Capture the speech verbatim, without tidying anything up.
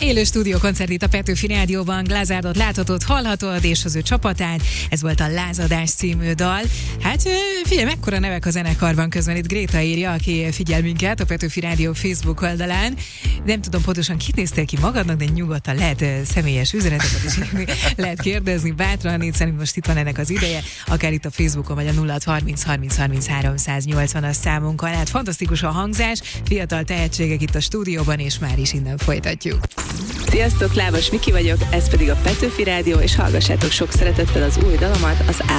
Élő stúdiókoncert itt a Petőfi Rádióban, Glazárdot láthatod, hallhatod, és az ő csapatát. Ez volt a Lázadás című dal. Hát figyelj, mekkora nevek a zenekarban, közben itt Gréta írja, aki figyel minket a Petőfi Rádió Facebook oldalán. Nem tudom pontosan, kit néztél ki magadnak, de nyugodtan lehet személyes üzeneteket is írni, lehet kérdezni bátran, itt szerintem most itt van ennek az ideje, akár itt a Facebookon, vagy a nulla hat harminc harminc harminchárom száznyolcvanas számunkon. Hát fantasztikus a hangzás, fiatal tehetségek itt a stúdióban, és már is innen folytatjuk. Sziasztok, Lábas Miki vagyok, ez pedig a Petőfi Rádió, és hallgassátok sok szeretettel az új dalomat, az